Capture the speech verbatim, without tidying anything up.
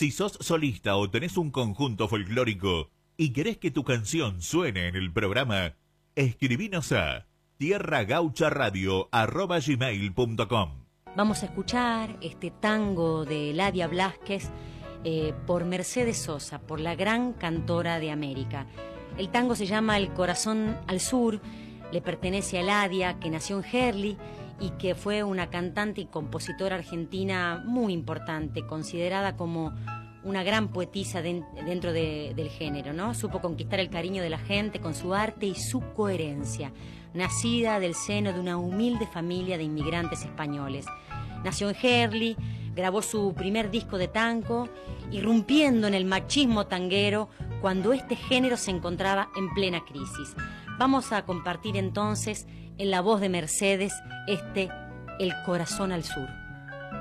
Si sos solista o tenés un conjunto folclórico y querés que tu canción suene en el programa, escribinos a tierra gaucha radio arroba gmail punto com. Vamos a escuchar este tango de Eladia Blasquez eh, por Mercedes Sosa, por la gran cantora de América. El tango se llama El Corazón al Sur, le pertenece a Eladia, que nació en Gerli y que fue una cantante y compositora argentina muy importante, considerada como una gran poetisa de, dentro de, del género, ¿no? Supo conquistar el cariño de la gente con su arte y su coherencia. Nacida del seno de una humilde familia de inmigrantes españoles. Nació en Gerli, grabó su primer disco de tango, irrumpiendo en el machismo tanguero cuando este género se encontraba en plena crisis. Vamos a compartir entonces en la voz de Mercedes este El Corazón al Sur.